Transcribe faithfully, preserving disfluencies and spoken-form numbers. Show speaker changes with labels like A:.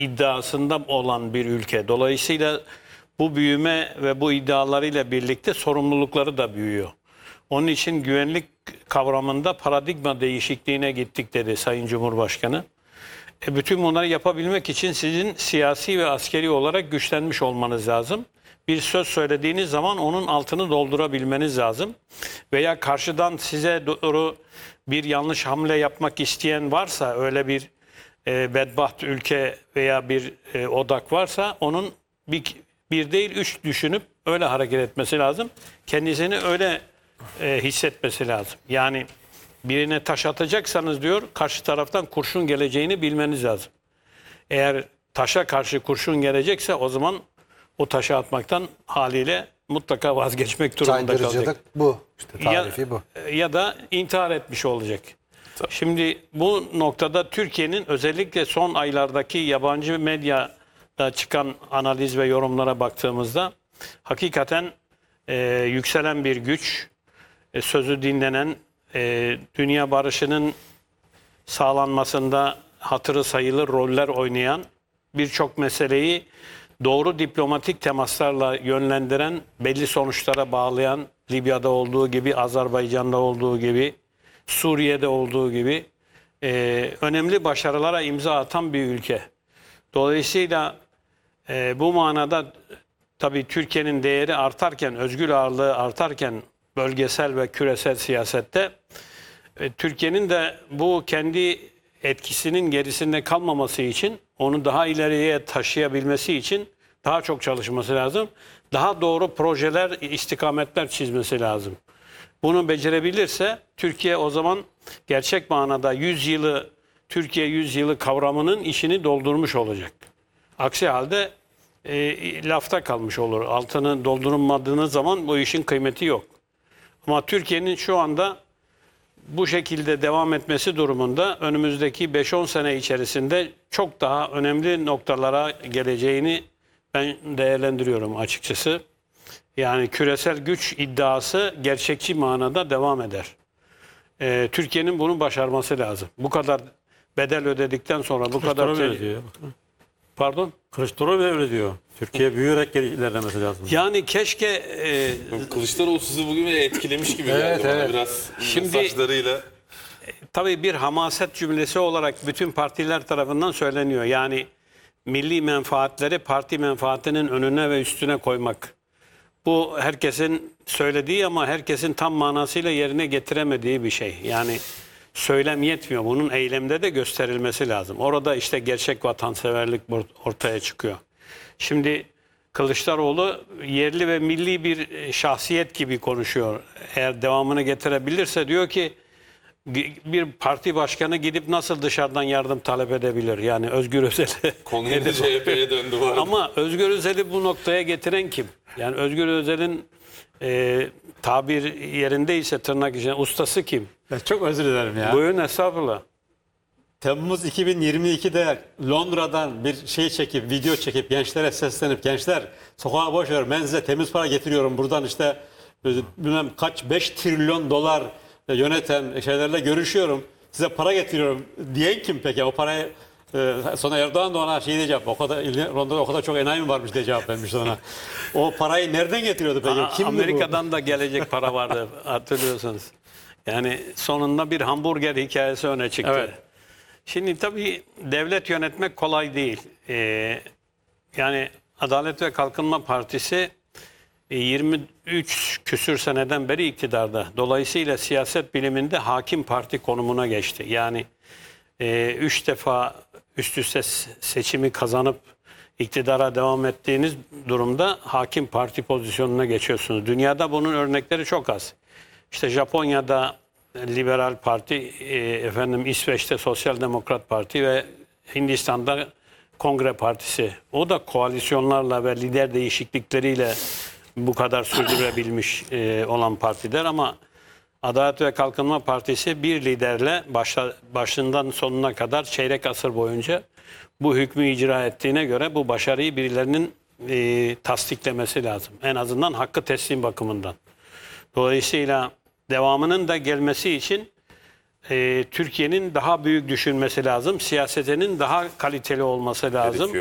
A: iddiasında olan bir ülke. Dolayısıyla bu büyüme ve bu iddialarıyla birlikte sorumlulukları da büyüyor. Onun için güvenlik kavramında paradigma değişikliğine gittik dedi Sayın Cumhurbaşkanı. E bütün bunları yapabilmek için sizin siyasi ve askeri olarak güçlenmiş olmanız lazım. Bir söz söylediğiniz zaman onun altını doldurabilmeniz lazım. Veya karşıdan size doğru bir yanlış hamle yapmak isteyen varsa, öyle bir e, bedbaht ülke veya bir e, odak varsa onun bir, bir değil üç düşünüp öyle hareket etmesi lazım. Kendisini öyle e, hissetmesi lazım. Yani birine taş atacaksanız diyor, karşı taraftan kurşun geleceğini bilmeniz lazım. Eğer taşa karşı kurşun gelecekse o zaman o taşı atmaktan haliyle mutlaka vazgeçmek durumunda kalacak.
B: Caydırıcılık bu. İşte tarifi
A: ya,
B: bu.
A: Ya da intihar etmiş olacak. Tabii. Şimdi bu noktada Türkiye'nin özellikle son aylardaki yabancı medyada çıkan analiz ve yorumlara baktığımızda hakikaten e, yükselen bir güç, e, sözü dinlenen, e, dünya barışının sağlanmasında hatırı sayılır roller oynayan, birçok meseleyi doğru diplomatik temaslarla yönlendiren, belli sonuçlara bağlayan, Libya'da olduğu gibi, Azerbaycan'da olduğu gibi, Suriye'de olduğu gibi e, önemli başarılara imza atan bir ülke. Dolayısıyla e, bu manada tabii Türkiye'nin değeri artarken, özgür ağırlığı artarken bölgesel ve küresel siyasette e, Türkiye'nin de bu kendi etkisinin gerisinde kalmaması için, onu daha ileriye taşıyabilmesi için daha çok çalışması lazım. Daha doğru projeler, istikametler çizmesi lazım. Bunu becerebilirse Türkiye o zaman gerçek manada yüz yılı, Türkiye yüz yılı kavramının işini doldurmuş olacak. Aksi halde e, lafta kalmış olur. Altını doldurulmadığınız zaman bu işin kıymeti yok. Ama Türkiye'nin şu anda bu şekilde devam etmesi durumunda önümüzdeki beş on sene içerisinde çok daha önemli noktalara geleceğini ben değerlendiriyorum açıkçası. Yani küresel güç iddiası gerçekçi manada devam eder. Ee, Türkiye'nin bunu başarması lazım. Bu kadar bedel ödedikten sonra bu kadar...
C: öyle diyor.
A: Pardon?
C: Kılıçdaroğlu öyle diyor. Türkiye büyüyerek ilerlemesi lazım.
A: Yani keşke... E,
D: Kılıçdaroğlu sizi bugün etkilemiş gibi
B: Evet,
D: geldi bana
B: evet.
D: biraz
A: Şimdi-
D: mesajlarıyla.
A: Tabii bir hamaset cümlesi olarak bütün partiler tarafından söyleniyor. Yani milli menfaatleri parti menfaatinin önüne ve üstüne koymak. Bu herkesin söylediği ama herkesin tam manasıyla yerine getiremediği bir şey. Yani söylem yetmiyor. Bunun eylemde de gösterilmesi lazım. Orada işte gerçek vatanseverlik ortaya çıkıyor. Şimdi Kılıçdaroğlu yerli ve milli bir şahsiyet gibi konuşuyor. Eğer devamını getirebilirse diyor ki bir parti başkanı gidip nasıl dışarıdan yardım talep edebilir? Yani Özgür Özel'e.
D: Konuyu da C H P'ye döndü bu arada.
A: Ama Özgür Özel'i bu noktaya getiren kim? Yani Özgür Özel'in e, tabir yerindeyse tırnak içinde ustası kim?
C: Ben çok özür dilerim ya.
A: Buyurun, estağfurullah.
C: Temmuz iki bin yirmi ikide Londra'dan bir şey çekip, video çekip gençlere seslenip, gençler sokağa boş ver, ben size temiz para getiriyorum. Buradan işte bilmem kaç beş trilyon dolar yöneten şeylerle görüşüyorum. Size para getiriyorum diyen kim peki? O parayı e, sonra Erdoğan da ona şey diyecek. O kadar Londra'da o kadar çok enayi mi varmış diye cevap vermiş ona. O parayı nereden getiriyordu peki? Kim
A: Amerika'dan da gelecek para vardı hatırlıyorsanız. Yani sonunda bir hamburger hikayesi öne çıktı.
C: Evet.
A: Şimdi tabii devlet yönetmek kolay değil. Ee, yani Adalet ve Kalkınma Partisi yirmi üç küsür seneden beri iktidarda. Dolayısıyla siyaset biliminde hakim parti konumuna geçti. Yani e, üç defa üst üste seçimi kazanıp iktidara devam ettiğiniz durumda hakim parti pozisyonuna geçiyorsunuz. Dünyada bunun örnekleri çok az. İşte Japonya'da Liberal Parti, e, efendim İsveç'te Sosyal Demokrat Parti ve Hindistan'da Kongre Partisi. O da koalisyonlarla ve lider değişiklikleriyle bu kadar sürdürebilmiş e, olan partiler ama Adalet ve Kalkınma Partisi bir liderle başla, başından sonuna kadar çeyrek asır boyunca bu hükmü icra ettiğine göre bu başarıyı birilerinin e, tasdiklemesi lazım. En azından hakkı teslim bakımından. Dolayısıyla devamının da gelmesi için e, Türkiye'nin daha büyük düşünmesi lazım. Siyasetinin daha kaliteli olması lazım.
D: Gerekiyor.